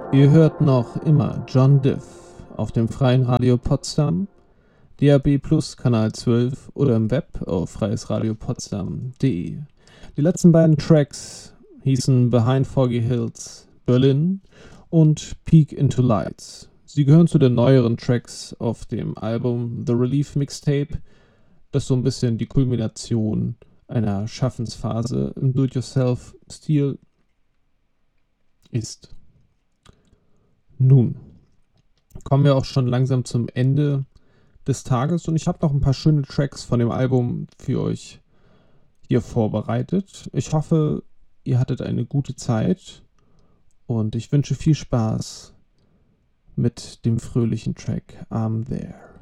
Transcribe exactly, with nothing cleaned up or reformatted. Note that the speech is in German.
Ihr hört noch immer John Diff auf dem Freien Radio Potsdam, D A B Plus Kanal zwölf oder im Web auf freiesradiopotsdam punkt de. Die letzten beiden Tracks hießen Behind Foggy Hills, Berlin und Peek into Lights. Sie gehören zu den neueren Tracks auf dem Album The Relief Mixtape, das so ein bisschen die Kulmination einer Schaffensphase im Do-it-yourself-Stil ist. Nun kommen wir auch schon langsam zum Ende des Tages und ich habe noch ein paar schöne Tracks von dem Album für euch hier vorbereitet. Ich hoffe, ihr hattet eine gute Zeit und ich wünsche viel Spaß mit dem fröhlichen Track I'm There.